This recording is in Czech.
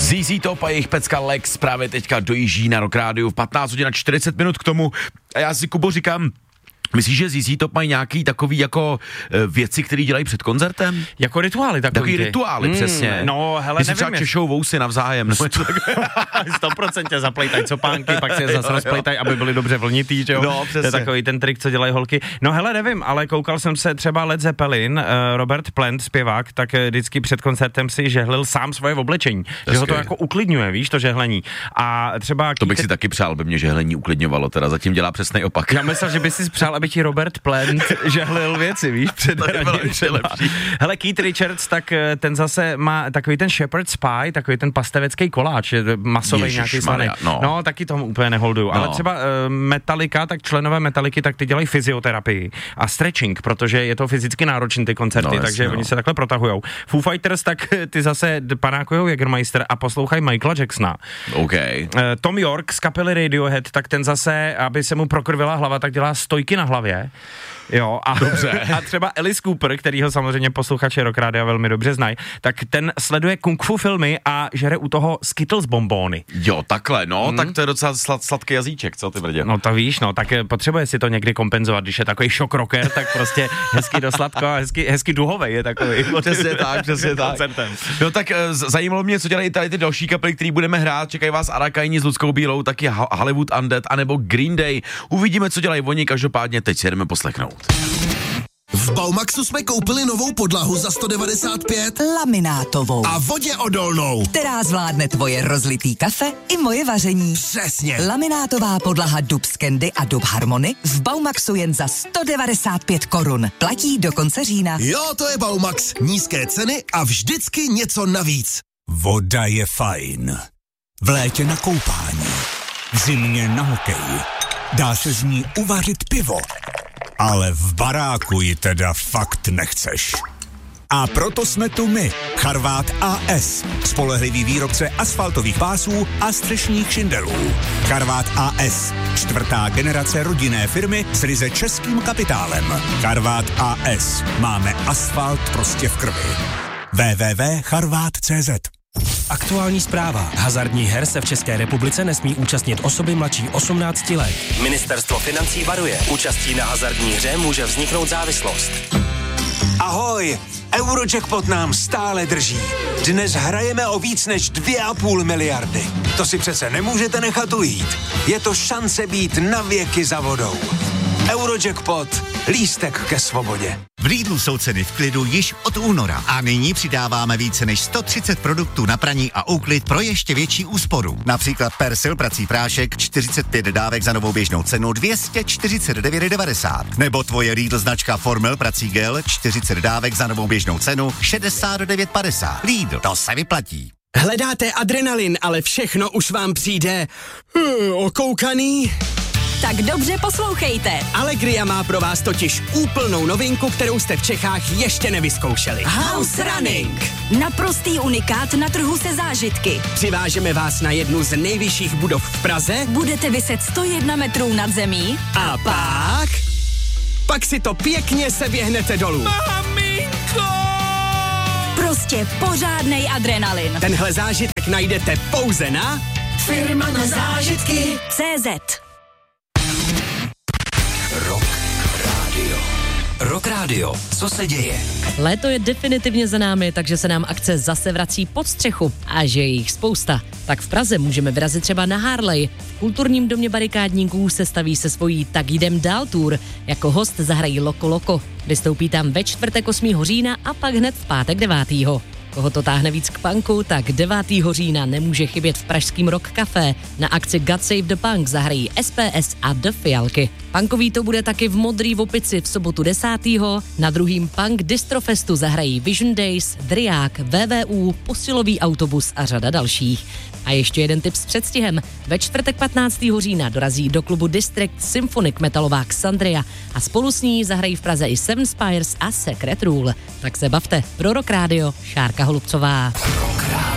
ZZ Top a jejich pecka Lex právě teďka dojíždí na Rock Rádiu v 15 hodin a 40 minut k tomu. A já si, Kubo, říkám, myslíš, že ZZ Top mají nějaký takový jako věci, které dělají před koncertem? Jako rituály takový rituály, přesně. No, hele, nevím. Třeba češou vousy navzájem. 100% zaplejtaj copánky, pak si je zase rozplejtaj, aby byly dobře vlnitý, že jo? No, přesně. To je takový ten trik, co dělají holky. No hele, nevím, ale koukal jsem se třeba Led Zeppelin, Robert Plant, zpěvák, tak vždycky před koncertem si žehlil sám svoje oblečení. Že ho to jako uklidňuje, víš, to žehlení. A třeba to bych si taky přál, by mě žehlení uklidňovalo, teda zatím dělá přesný opak. Já myslel, že by si přál, aby ti Robert Plant žehlil věci, víš, před hraním třeba. Hele, Keith Richards, tak ten zase má takový ten shepherd's pie, takový ten pastevecký koláč, masový nějaký slaný. No, taky tomu úplně neholduju. Ale třeba Metallica, tak členové Metallicy, tak ty dělají fyzioterapii a stretching, protože je to fyzicky náročný ty koncerty, takže oni se takhle protahujou. Foo Fighters, tak ty zase panákujou Jägermeister a poslouchají Michaela Jacksona. Okay. Tom York z kapely Radiohead, tak ten zase, aby se mu prokrvila hlava, tak dělá stojky na hlavě. Jo, a třeba Alice Cooper, kterýho samozřejmě posluchači Rock Rádia velmi dobře znají, tak ten sleduje kung fu filmy a žere u toho Skittles bonbóny. Jo, takhle, tak to je docela sladký jazyček, co ty brdě? No to víš, tak potřebuje si to někdy kompenzovat, když je takový shock rocker, tak prostě hezky do sladko a hezky duhovej je takový. Přesně tak. No tak zajímalo mě, co dělají tady ty další kapely, který budeme hrát, čekají vás Arakajni s Ludskou Bílou, taky Hollywood Undead, anebo Green Day. Uvidíme, co dělají oni, každopádně teď si jdeme poslechnout. V Baumaxu jsme koupili novou podlahu za 195 laminátovou a vodě odolnou, která zvládne tvoje rozlitý kafe i moje vaření. Přesně. Laminátová podlaha Dub Scandy a Dub Harmony v Baumaxu jen za 195 korun. Platí do konce října. Jo, to je Baumax. Nízké ceny a vždycky něco navíc. Voda je fajn. V létě na koupání. V zimě na hokej. Dá se z ní uvařit pivo. Ale v baráku ji teda fakt nechceš. A proto jsme tu my, Charvát AS, spolehlivý výrobce asfaltových pásů a střešních šindelů. Charvát AS, 4. generace rodinné firmy s ryze českým kapitálem. Charvát AS, máme asfalt prostě v krvi. www.charvat.cz. Aktuální zpráva. Hazardních her se v České republice nesmí účastnit osoby mladší 18 let. Ministerstvo financí varuje. Účastí na hazardní hře může vzniknout závislost. Ahoj! Eurojackpot nám stále drží. Dnes hrajeme o víc než 2,5 miliardy. To si přece nemůžete nechat ujít. Je to šance být na věky za vodou. Eurojackpot. Lístek ke svobodě. V Lidlu jsou ceny v klidu již od února a nyní přidáváme více než 130 produktů na praní a úklid pro ještě větší úsporu. Například Persil prací prášek 45 dávek za novou běžnou cenu 249,90. Nebo tvoje Lidl značka Formel prací gel 40 dávek za novou běžnou cenu 69,50. Lidl, to se vyplatí. Hledáte adrenalin, ale všechno už vám přijde okoukaný? Tak dobře poslouchejte. Allegria má pro vás totiž úplnou novinku, kterou jste v Čechách ještě nevyzkoušeli. House Running. Naprostý unikát na trhu se zážitky. Přivážeme vás na jednu z nejvyšších budov v Praze. Budete viset 101 metrů nad zemí. A pak si to pěkně seběhnete dolů. Maminko! Prostě pořádnej adrenalin. Tenhle zážitek najdete pouze na Firma na zážitky CZ. Rock Radio. Co se děje? Léto je definitivně za námi, takže se nám akce zase vrací pod střechu a že je jich spousta. Tak v Praze můžeme vyrazit třeba na Harley. V kulturním domě barikádníků se staví se svojí Tak jdem dál tour. Jako host zahrají Loko Loko. Vystoupí tam ve čtvrtek 8. října a pak hned v pátek 9. Koho to táhne víc k punku, tak 9. října nemůže chybět v pražském Rock Café. Na akci God Save the Punk zahrají SPS a The Fialky. Punkový to bude taky v Modrý Opici v sobotu 10. Na druhým Punk Distrofestu zahrají Vision Days, Driák, VVU, Posilový autobus a řada dalších. A ještě jeden tip s předstihem. Ve čtvrtek 15. října dorazí do klubu District Symphonic metalová Xandria a spolu s ní zahrají v Praze i Seven Spires a Secret Rule. Tak se bavte. Pro Rock Radio, Šárka Holubcová. Rock Radio.